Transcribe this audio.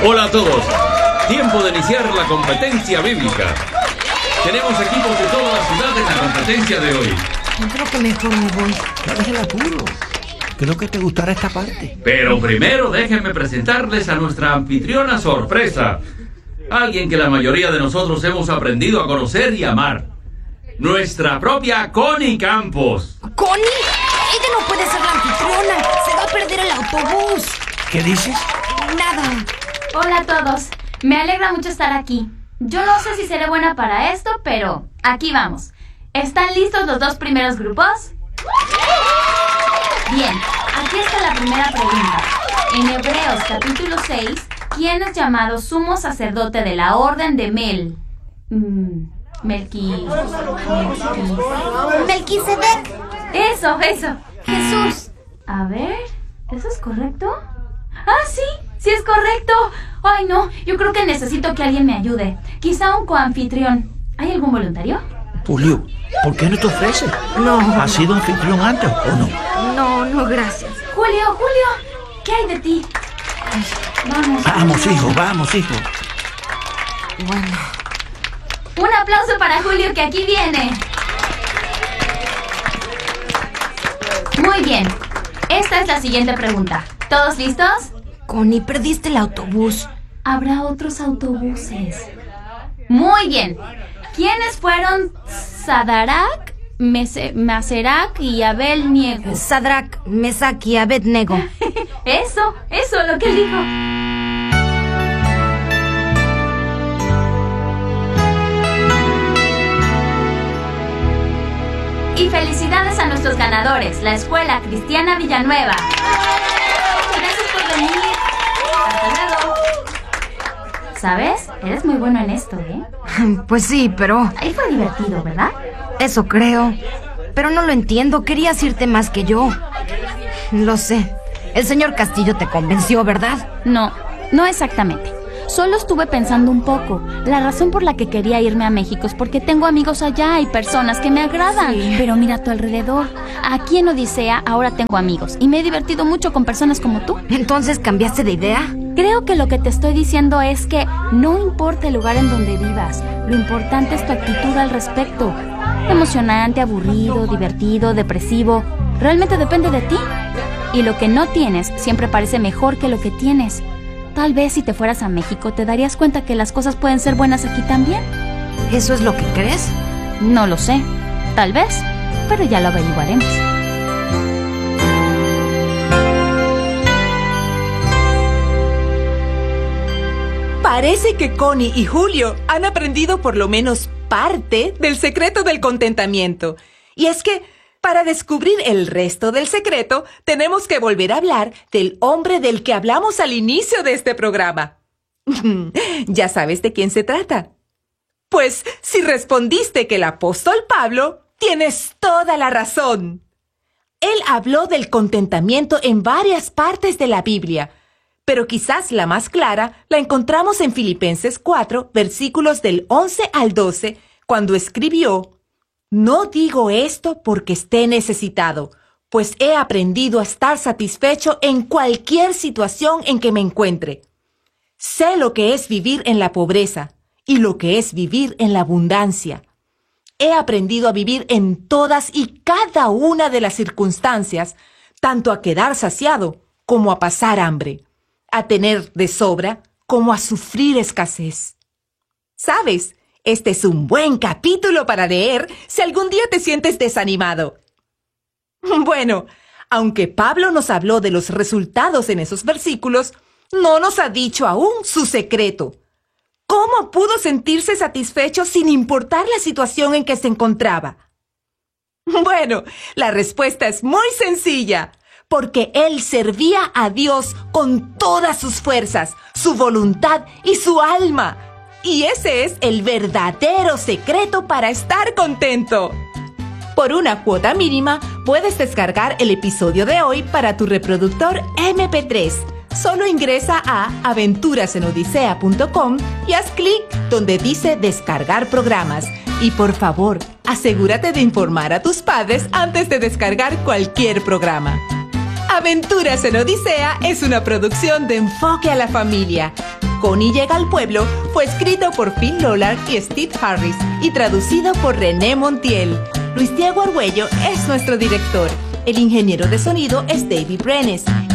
Hola a todos. Tiempo de iniciar la competencia bíblica. Tenemos equipos de toda la ciudad en la competencia de hoy. Yo creo que mejor me voy. No dejes el apuro. Creo que te gustará esta parte. Pero primero déjenme presentarles a nuestra anfitriona sorpresa. Alguien que la mayoría de nosotros hemos aprendido a conocer y amar. Nuestra propia Connie Campos. ¿Connie? Ella no puede ser la anfitriona. Se va a perder el autobús. ¿Qué dices? Nada. Hola a todos. Me alegra mucho estar aquí. Yo no sé si seré buena para esto, pero aquí vamos. ¿Están listos los dos primeros grupos? Bien, aquí está la primera pregunta. En Hebreos capítulo 6, ¿quién es llamado sumo sacerdote de la orden de Melquisedec. Eso. Jesús. A ver, ¿eso es correcto? ¡Ah, sí! ¡Sí es correcto! ¡Ay, no! Yo creo que necesito que alguien me ayude. Quizá un coanfitrión. ¿Hay algún voluntario? Julio, ¿por qué no te ofreces? No. ¿Has sido anfitrión antes o no? No, gracias. Julio, ¿qué hay de ti? Vamos. Vamos, hijo. Bueno. Un aplauso para Julio, que aquí viene. Muy bien. Esta es la siguiente pregunta. ¿Todos listos? Connie, perdiste el autobús. Habrá otros autobuses. Muy bien. ¿Quiénes fueron Sadrach, Mesach y Abednego? Sadrach, Mesach y Abednego. Eso, lo que él dijo. Y felicidades a nuestros ganadores, la Escuela Cristiana Villanueva. Gracias por venir. Hasta luego. ¿Sabes? Eres muy bueno en esto, ¿eh? Pues sí, pero... Ahí fue divertido, ¿verdad? Eso creo. Pero no lo entiendo. Querías irte más que yo. Lo sé. El señor Castillo te convenció, ¿verdad? No exactamente. Solo estuve pensando un poco. La razón por la que quería irme a México es porque tengo amigos allá y personas que me agradan. Sí. Pero mira a tu alrededor. Aquí en Odisea ahora tengo amigos y me he divertido mucho con personas como tú. ¿Entonces cambiaste de idea? Creo que lo que te estoy diciendo es que no importa el lugar en donde vivas, lo importante es tu actitud al respecto. Emocionante, aburrido, divertido, depresivo, realmente depende de ti. Y lo que no tienes siempre parece mejor que lo que tienes. Tal vez si te fueras a México te darías cuenta que las cosas pueden ser buenas aquí también. ¿Eso es lo que crees? No lo sé, tal vez, pero ya lo averiguaremos. Parece que Connie y Julio han aprendido por lo menos parte del secreto del contentamiento. Y es que, para descubrir el resto del secreto, tenemos que volver a hablar del hombre del que hablamos al inicio de este programa. ¿Ya sabes de quién se trata? Pues, si respondiste que el apóstol Pablo, tienes toda la razón. Él habló del contentamiento en varias partes de la Biblia, pero quizás la más clara la encontramos en Filipenses 4, versículos del 11 al 12, cuando escribió: «No digo esto porque esté necesitado, pues he aprendido a estar satisfecho en cualquier situación en que me encuentre. Sé lo que es vivir en la pobreza y lo que es vivir en la abundancia. He aprendido a vivir en todas y cada una de las circunstancias, tanto a quedar saciado como a pasar hambre, a tener de sobra como a sufrir escasez». ¿Sabes? Este es un buen capítulo para leer si algún día te sientes desanimado. Bueno, aunque Pablo nos habló de los resultados en esos versículos, no nos ha dicho aún su secreto. ¿Cómo pudo sentirse satisfecho sin importar la situación en que se encontraba? Bueno, la respuesta es muy sencilla. Porque él servía a Dios con todas sus fuerzas, su voluntad y su alma. Y ese es el verdadero secreto para estar contento. Por una cuota mínima, puedes descargar el episodio de hoy para tu reproductor MP3. Solo ingresa a aventurasenodisea.com y haz clic donde dice descargar programas. Y por favor, asegúrate de informar a tus padres antes de descargar cualquier programa. Aventuras en Odisea es una producción de Enfoque a la Familia, Connie llega al pueblo fue escrito por Phil Lollard y Steve Harris y traducido por René Montiel. Luis Diego Argüello es nuestro director. El ingeniero de sonido es David Brenes.